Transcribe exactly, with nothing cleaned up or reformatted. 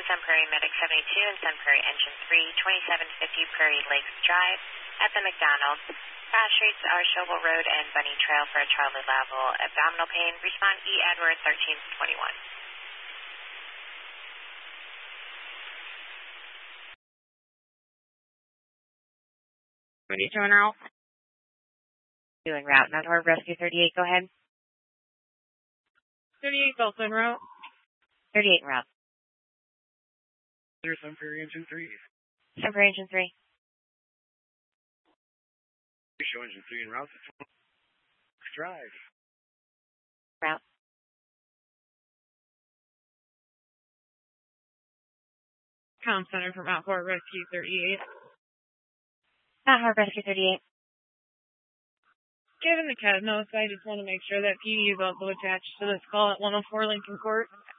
Sun Prairie Medic seventy-two and Sun Prairie Engine three, twenty-seven fifty Prairie Lakes Drive at the McDonald's. Crash rates are Shovel Road and Bunny Trail for a Charlie level abdominal pain. Respond E. Edward thirteen twenty-one. Ready to en route? Doing route. Now toward Rescue thirty-eight, go ahead. thirty-eight also en route. thirty-eight en route. There's Sun Prairie Engine three. Sun Prairie Engine three. Show Engine three en route. Drive. Route. Comm Center from Mount Fort Rescue thirty-eight. Mount Fort Rescue thirty-eight. Given the C A D notes, I just want to make sure that P D is also attached to this call at one oh four Lincoln Court.